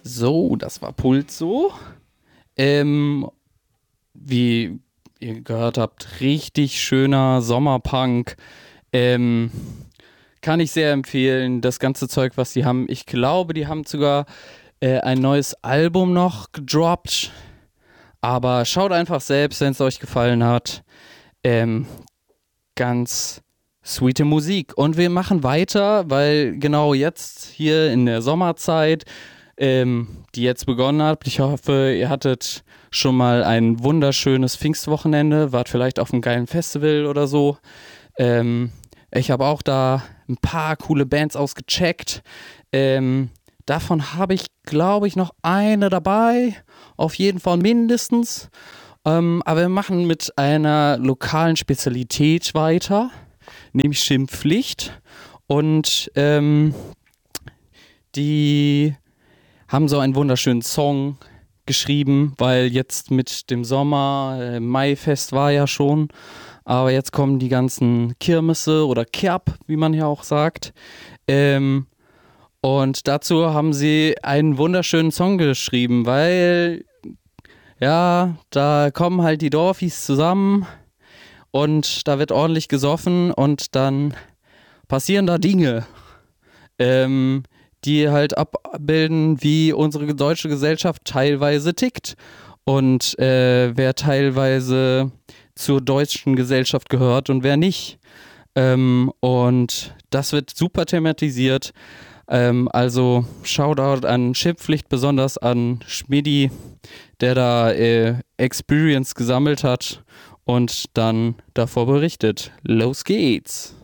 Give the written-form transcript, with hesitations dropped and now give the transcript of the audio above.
So, das war Pulso. Wie ihr gehört habt, richtig schöner Sommerpunk. Ähm, Kann ich sehr empfehlen, das ganze Zeug, was die haben. Ich glaube, die haben sogar ein neues Album noch gedroppt. Aber schaut einfach selbst, wenn es euch gefallen hat. Ähm, Ganz sweete Musik. Und wir machen weiter, weil genau jetzt hier in der Sommerzeit, die jetzt begonnen hat, ich hoffe, ihr hattet schon mal ein wunderschönes Pfingstwochenende, wart vielleicht auf einem geilen Festival oder so. Ähm, Ich habe auch da ein paar coole Bands ausgecheckt. Davon habe ich, glaube ich, noch eine dabei. Auf jeden Fall mindestens. Aber wir machen mit einer lokalen Spezialität weiter, nämlich Schimpflicht. Und die haben so einen wunderschönen Song geschrieben, weil jetzt mit dem Sommer, Maifest war ja schon, aber jetzt kommen die ganzen Kirmesse oder Kerb, wie man ja auch sagt. Und dazu haben sie einen wunderschönen Song geschrieben, weil ja, da kommen halt die Dorfis zusammen und da wird ordentlich gesoffen und dann passieren da Dinge, die halt abbilden, wie unsere deutsche Gesellschaft teilweise tickt und wer teilweise zur deutschen Gesellschaft gehört und wer nicht. Und das wird super thematisiert. Also Shoutout an Schimpflicht, besonders an Schmidi, der da Experience gesammelt hat und dann davor berichtet. Los geht's!